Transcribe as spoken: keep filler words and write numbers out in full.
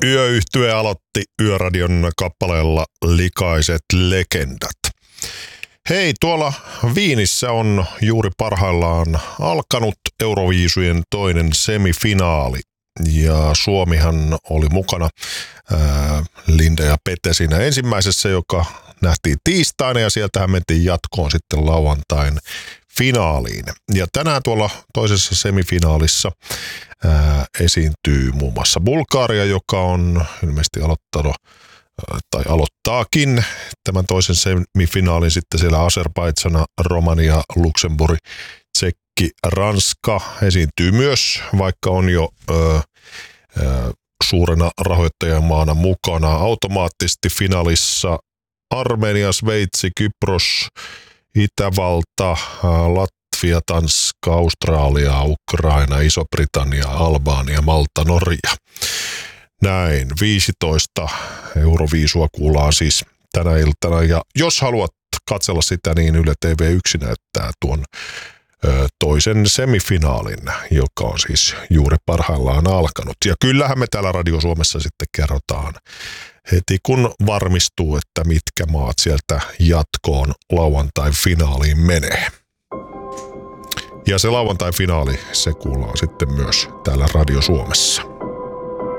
Yöyhtye aloitti Yöradion kappaleella Likaiset legendat. Hei, tuolla Viinissä on juuri parhaillaan alkanut Euroviisujen toinen semifinaali. Ja Suomihan oli mukana ää, Linda ja Pete siinä ensimmäisessä, joka nähtiin tiistaina, ja sieltähän mentiin jatkoon sitten lauantain finaaliin. Ja tänään tuolla toisessa semifinaalissa ää, esiintyy muun muassa Bulgaria, joka on ilmeisesti aloittanut tai aloittaakin tämän toisen semifinaalin. Sitten siellä Azerbaidžan, Romania, Luxemburg, Tsekki, Ranska esiintyy myös, vaikka on jo ö, ö, suurena rahoittajamaana mukana. Automaattisesti finaalissa Armenia, Sveitsi, Kypros, Itävalta, Latvia, Tanska, Australia, Ukraina, Iso-Britannia, Albania, Malta, Norja. Näin, viisitoista Euroviisua kuullaan siis tänä iltana. Ja jos haluat katsella sitä, niin Yle T V yksi näyttää tuon ö, toisen semifinaalin, joka on siis juuri parhaillaan alkanut. Ja kyllähän me täällä Radio Suomessa sitten kerrotaan heti, kun varmistuu, että mitkä maat sieltä jatkoon lauantai-finaaliin menee. Ja se lauantai-finaali, se kuullaan sitten myös täällä Radio Suomessa.